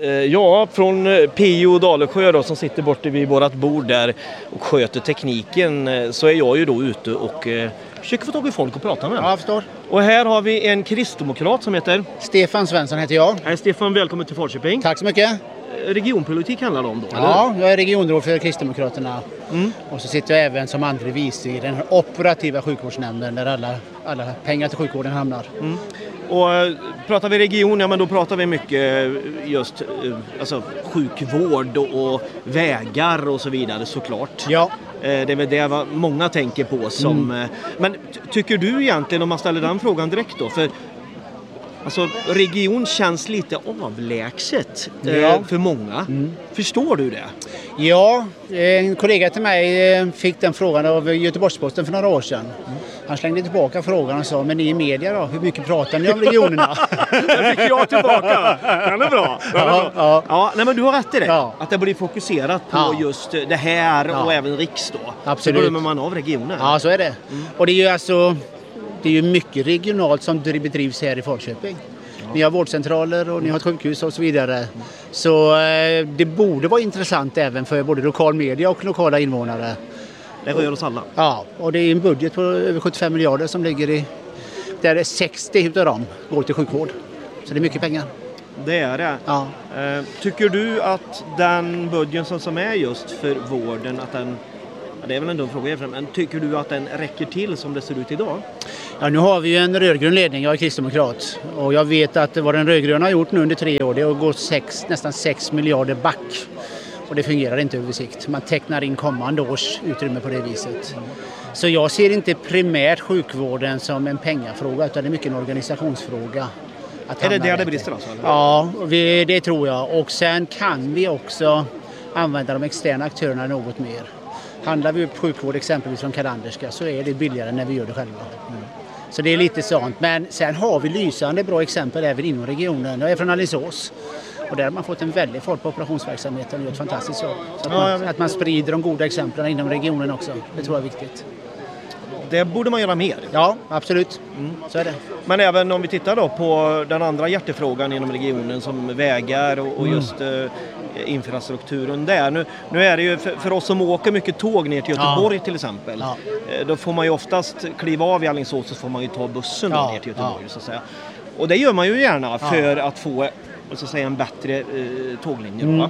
Ja, från P.O. Dalesjö då, som sitter borta vid vårat bord där och sköter tekniken, så är jag ju då ute och försöker få tag i folk och prata med. Ja, jag förstår. Och här har vi en kristdemokrat som heter Stefan Svensson heter jag. Hej Stefan, välkommen till Falköping. Tack så mycket. Regionpolitik handlar det om då, Ja, eller? jag är regionråd för Kristdemokraterna. Och så sitter jag även som andre vice i den operativa sjukvårdsnämnden där alla pengar till sjukvården hamnar. Och pratar vi region, ja men då pratar vi mycket just alltså, sjukvård och vägar och så vidare såklart. Ja. Det är väl det många tänker på som... Men tycker du egentligen, om man ställer den frågan direkt då, för alltså, region känns lite avlägset för många. Förstår du det? Ja, en kollega till mig fick den frågan av Göteborgs-Posten för några år sedan. Han slängde tillbaka frågan och sa, men ni i media då, hur mycket pratar ni om regionerna? Det fick jag tillbaka. Den är bra. Ja, nej, men du har rätt i det. Ja. Att det blir fokuserat på just det här och även riks då. Absolut. Så glömmer man av regionen. Ja, så är det. Och det är ju alltså... Det är ju mycket regionalt som bedrivs här i Falköping. Ni har vårdcentraler och ni har ett sjukhus och så vidare. Så det borde vara intressant även för både lokal media och lokala invånare. Det rör oss alla. Ja, och det är en budget på över 75 miljarder som ligger i... Där 60 utav dem går till sjukvård. Så det är mycket pengar. Det är det. Ja. Tycker du att den budgeten som är just för vården, att den... Det är väl en dum fråga, men tycker du att den räcker till som det ser ut idag? Ja, nu har vi ju en rödgrön ledning, jag är kristdemokrat. Och jag vet att vad den rödgröna har gjort nu under 3 år, det är att gå nästan 6 miljarder back. Och det fungerar inte över sikt. Man tecknar in kommande års utrymme på det viset. Så jag ser inte primärt sjukvården som en pengafråga, utan det är mycket en organisationsfråga. Är det där det brister alltså? Eller? Ja, det tror jag. Och sen kan vi också använda de externa aktörerna något mer. Handlar vi upp sjukvård exempelvis från Kalanderska så är det billigare när vi gör det själva. Så det är lite sånt. Men sen har vi lysande bra exempel även inom regionen. Jag är från Alingsås. Och där har man fått en väldigt fart på operationsverksamheten och gjort fantastiskt så. Att man sprider de goda exemplen inom regionen också. Det tror jag är viktigt. Det borde man göra mer. Ja, absolut. Så är det. Men även om vi tittar då på den andra hjärtefrågan inom regionen som vägar och just infrastrukturen där. Nu är det ju för oss som åker mycket tåg ner till Göteborg till exempel. Då får man ju oftast kliva av i Alingsås, så får man ju ta bussen ner till Göteborg så att säga. Och det gör man ju gärna för att få så att säga, en bättre tåglinje.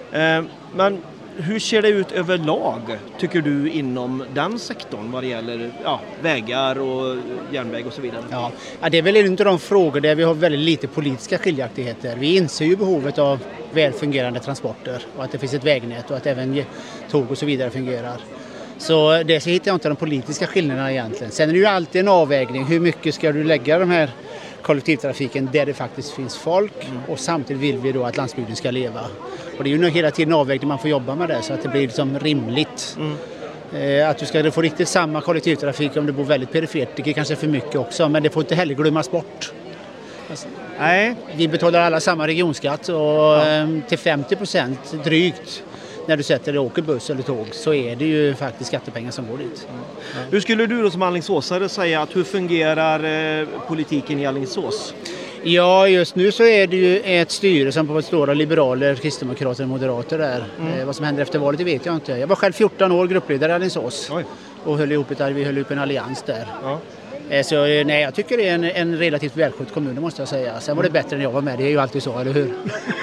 Men hur ser det ut överlag, tycker du, inom den sektorn vad det gäller vägar och järnväg och så vidare? Ja, det är väl en av de frågor där vi har väldigt lite politiska skiljaktigheter. Vi inser ju behovet av väl fungerande transporter och att det finns ett vägnät och att även tåg och så vidare fungerar. Så det så hittar jag inte de politiska skillnaderna egentligen. Sen är det ju alltid en avvägning. Hur mycket ska du lägga de här kollektivtrafiken där det faktiskt finns folk och samtidigt vill vi då att landsbygden ska leva. Och det är ju hela tiden avvägning man får jobba med det så att det blir liksom rimligt. Att du ska få riktigt samma kollektivtrafik om du bor väldigt perifert, det är kanske för mycket också, men det får inte heller glömmas bort. Alltså, nej. Vi betalar alla samma regionskatt och till 50% drygt när du sätter dig och åker buss eller tåg så är det ju faktiskt skattepengar som går dit. Hur skulle du då som Alingsåsare säga att hur fungerar politiken i Alingsås? Ja, just nu så är det ju ett styre som består av liberaler, kristdemokrater och moderater där. Vad som händer efter valet det vet jag inte. Jag var själv 14 år gruppledare i Alingsås och vi höll ihop en allians där. Så nej, jag tycker det är en relativt välskött kommun, måste jag säga. Sen var det bättre när jag var med, det är ju alltid så, eller hur?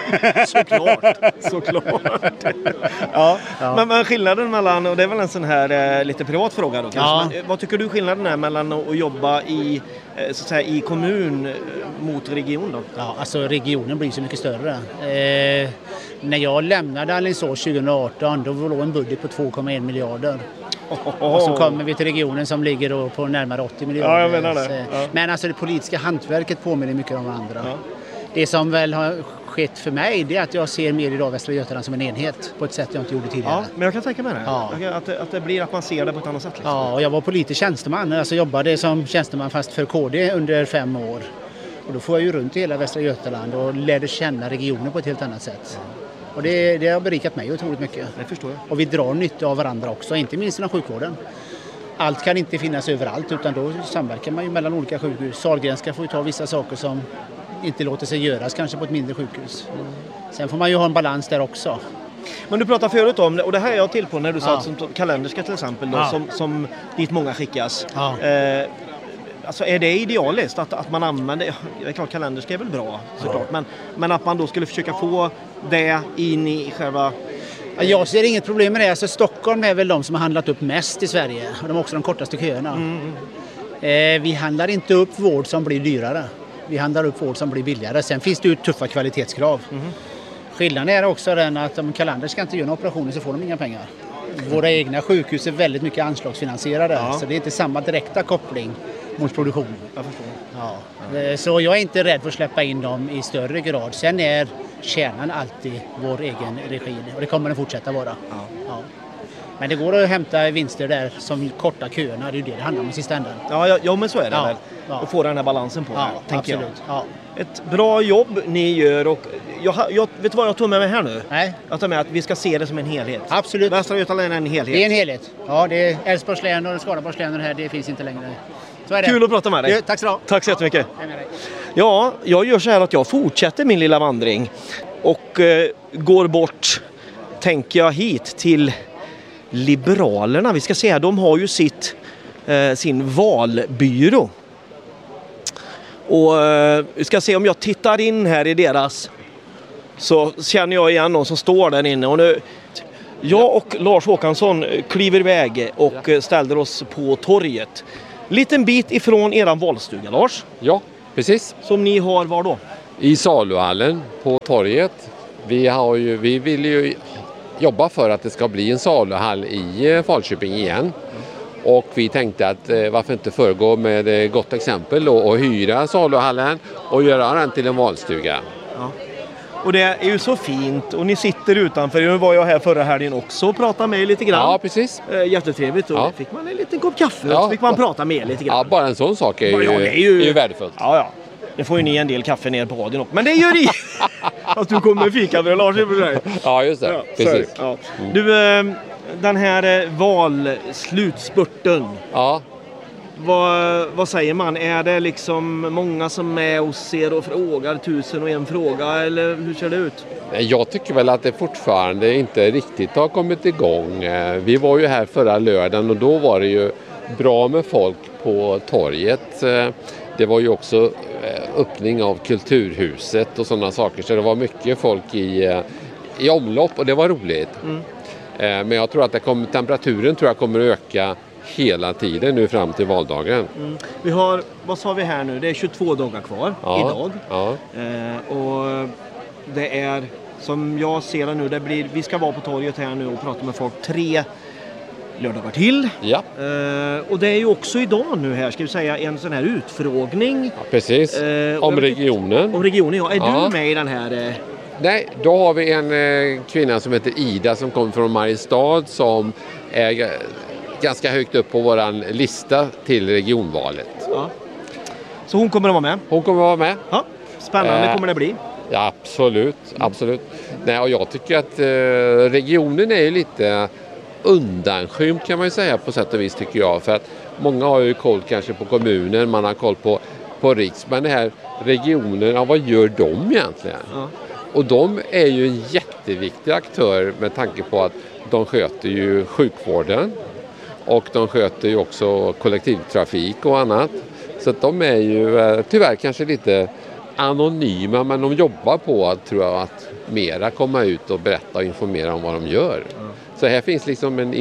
Såklart. Men skillnaden mellan, och det är väl en sån här lite privat fråga då kanske, men vad tycker du skillnaden är mellan att jobba i, så att säga, i kommun mot region då? Ja, alltså regionen blir så mycket större. När jag lämnade Alingsås 2018, då var det en budget på 2,1 miljarder. Och så kommer vi till regionen som ligger då på närmare 80 miljarder. Ja, jag menar det. Men alltså det politiska hantverket påminner mycket om andra. Det som väl har skett för mig det är att jag ser mer idag Västra Götaland som en enhet på ett sätt jag inte gjorde tidigare. Ja, men jag kan tänka mig det. Att det blir att man ser det på ett annat sätt. Liksom. Ja, och jag var politisk tjänsteman. Alltså jobbade som tjänsteman fast för KD under 5 år. Och då får jag ju runt i hela Västra Götaland och lärde känna regionen på ett helt annat sätt. Och det har berikat mig otroligt mycket. Det förstår jag. Och vi drar nytta av varandra också, inte minst inom sjukvården. Allt kan inte finnas överallt utan då samverkar man ju mellan olika sjukhus. Sahlgrenska får ju ta vissa saker som inte låter sig göras kanske på ett mindre sjukhus. Sen får man ju ha en balans där också. Men du pratade förut om det, och det här är jag till på när du sa som Kalenderska till exempel då, som dit många skickas. Alltså är det idealiskt att man använder, det är klart Kalenderska är väl bra såklart, men att man då skulle försöka få det in i själva... Jag ser inget problem med det. Alltså, Stockholm är väl de som har handlat upp mest i Sverige och de har också de kortaste köerna. Vi handlar inte upp vård som blir dyrare. Vi handlar upp vård som blir billigare. Sen finns det ju tuffa kvalitetskrav. Skillnaden är också den att om Kalander ska inte göra några operationer så får de inga pengar. Våra egna sjukhus är väldigt mycket anslagsfinansierade så det är inte samma direkta koppling mot produktionen. Jag förstår. Så jag är inte rädd för att släppa in dem i större grad. Sen är kärnan alltid vår egen regi och det kommer den fortsätta vara. Men det går att hämta vinster där som korta köerna, det är ju det handlar om i sista änden. Ja, men så är det väl. Att få den här balansen på det, tänker absolut. jag. Ett bra jobb ni gör och jag vet du vad jag tog med mig här nu? Nej. Jag tar med att vi ska se det som en helhet. Absolut. Västra Götaland är en helhet. Det är en helhet. Ja, det är Älvsborgs län och Skaraborgs län här, det finns inte längre. Så är det. Kul att prata med dig. Tack så mycket. Tack så jättemycket. Ja, jag gör så här att jag fortsätter min lilla vandring och går bort, tänker jag, hit till Liberalerna. Vi ska se här, de har ju sin valbyrå. Och vi ska se om jag tittar in här i deras, så känner jag igen någon som står där inne. Och nu, jag och Lars Håkansson kliver iväg och ställer oss på torget. Liten bit ifrån eran valstuga, Lars. Ja, precis. Som ni har var då? I saluhallen på torget. Vi vill ju jobba för att det ska bli en saluhall i Falköping igen. Och vi tänkte att varför inte föregå med gott exempel och hyra saluhallen och göra den till en valstuga. Ja. Och det är ju så fint och ni sitter utanför. Nu var jag här förra helgen också och pratade med er lite grann. Ja, precis. Jättetrevligt. Och fick man en liten kopp kaffe och så fick man prata med er lite grann. Ja, bara en sån sak är ju värdefullt. Ja. Det får ju ni en del kaffe ner på radion också. Men det gör ni! Att du kommer med fika med Lars. Ja, just det. Precis. Ja. Du, den här valslutspurten. Ja. Vad säger man? Är det liksom många som är hos er och frågar 1001 fråga eller hur ser det ut? Jag tycker väl att det fortfarande inte riktigt har kommit igång. Vi var ju här förra lördagen och då var det ju bra med folk på torget. Det var ju också öppning av Kulturhuset och sådana saker, så det var mycket folk i omlopp och det var roligt. Men jag tror att temperaturen tror jag kommer att öka hela tiden nu fram till valdagen. Vi har, vad sa vi här nu? Det är 22 dagar kvar idag. Ja. Och det är, som jag ser det nu, vi ska vara på torget här nu och prata med folk 3 lördagar till. Ja. Och det är ju också idag nu här, ska vi säga, en sån här utfrågning. Ja, precis. Om regionen. Om regionen, ja. Är du med i den här? Nej, då har vi en kvinna som heter Ida som kommer från Mariestad som är ganska högt upp på våran lista till regionvalet. Ja. Så hon kommer att vara med? Hon kommer att vara med. Ja. Spännande kommer det bli. Ja, absolut. Nej, och jag tycker att regionen är lite undanskymd kan man ju säga på sätt och vis tycker jag. För att många har ju koll kanske på kommunen, man har koll på riks. Men det här regionerna, vad gör de egentligen? Ja. Och de är ju en jätteviktig aktör med tanke på att de sköter ju sjukvården. Och de sköter ju också kollektivtrafik och annat. Så att de är ju tyvärr kanske lite anonyma, men de jobbar på att, tror jag, att mera komma ut och berätta och informera om vad de gör. Så här finns liksom en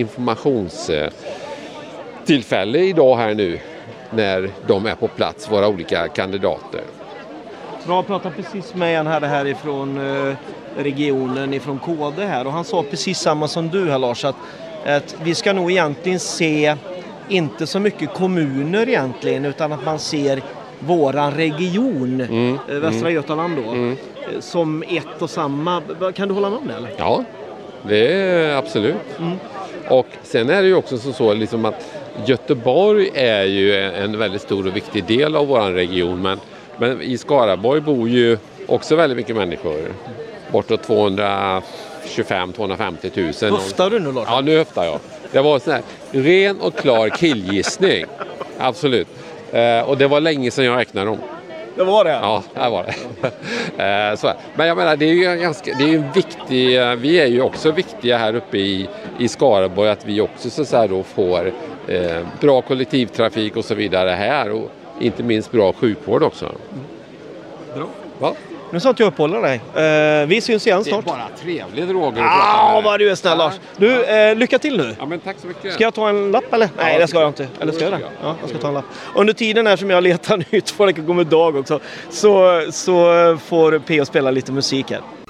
informationstillfälle idag här nu när de är på plats, våra olika kandidater. Jag pratade precis med en här ifrån regionen, ifrån KD här, och han sa precis samma som du här, Lars, att vi ska nog egentligen se inte så mycket kommuner egentligen, utan att man ser våran region, Västra Götaland då, som ett och samma. Kan du hålla med om det eller? Ja, det är absolut. Och sen är det ju också så liksom att Göteborg är ju en väldigt stor och viktig del av våran region, men i Skaraborg bor ju också väldigt mycket människor. Bortåt 225-250 000. Höftar du nu, Lars? Ja, nu höftar jag. Det var en sån här ren och klar killgissning. Absolut. Och det var länge sedan jag räknade dem. Det var det? Ja, det var det. Så här. Men jag menar, det är ju en viktig... Vi är ju också viktiga här uppe i Skaraborg att vi också så här då får bra kollektivtrafik och så vidare här och inte minst bra sjukvård också. Bra. Va? Nu sa att jag uppehåller dig. Vi syns igen snart. Det är bara trevligt, Roger. Vad du är snäll, Lars. Du, lycka till nu. Ja, men tack så mycket. Ska jag ta en lapp eller? Nej, det ska jag inte. Eller ska jag det? Ja, jag ska ta en lapp. Under tiden här som jag letar nytt för att det kan gå med dag också så får P.O. spela lite musik här.